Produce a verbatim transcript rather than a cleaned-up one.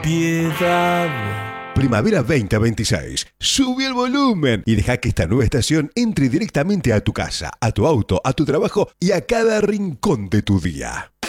Piedad. Primavera veinte veintiséis. Sube el volumen y deja que esta nueva estación entre directamente a tu casa, a tu auto, a tu trabajo y a cada rincón de tu día.